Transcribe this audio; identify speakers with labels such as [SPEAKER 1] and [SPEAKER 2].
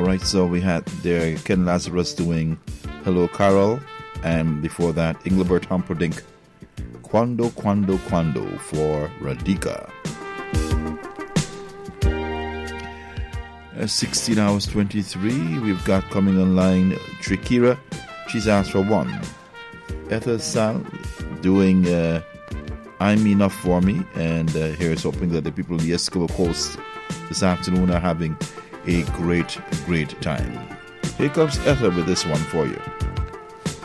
[SPEAKER 1] right, so we had there Ken Lazarus doing Hello Carol, and before that, Engelbert Humperdinck, Quando, Quando, Quando for Radhika. 16 hours 23, we've got coming online Trikira, she's asked for one. Ethel Sal doing I'm Enough For Me, and here's hoping that the people in the Eskimo Coast this afternoon are having a great, great time. Here comes Ethel with this one for you.